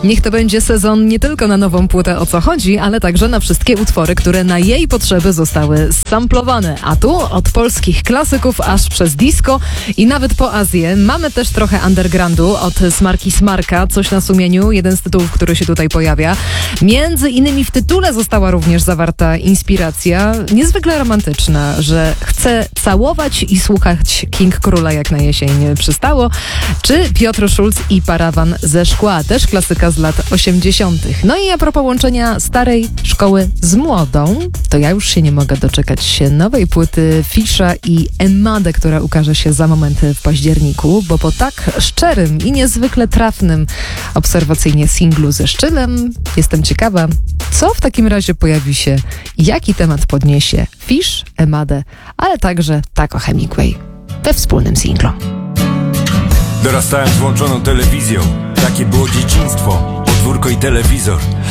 Niech to będzie sezon nie tylko na nową płytę O co chodzi, ale także na wszystkie utwory, które na jej potrzeby zostały samplowane. A tu od polskich klasyków aż przez disco i nawet po Azję. Mamy też trochę undergroundu od Smarki Smarka, coś na sumieniu, jeden z tytułów, który się tutaj pojawia. Między innymi w tytule została również zawarta inspiracja niezwykle romantyczna, że chce całować i słuchać King Króla jak na jesień przystało, czy Piotr Schulz i Parawan ze szkła, też klasyka z lat 80. No i a propos łączenia starej szkoły z młodą, to ja już się nie mogę doczekać się nowej płyty Fisza i Emmade, która ukaże się za moment w październiku, bo po tak szczerym i niezwykle trafnym obserwacyjnie singlu ze Szczylem jestem ciekawa, co w takim razie pojawi się i jaki temat podniesie Fisz, Emmade, ale także Taco Hemingway we wspólnym singlu. Dorastałem z włączoną telewizją, takie było dzieciństwo, podwórko i telewizor.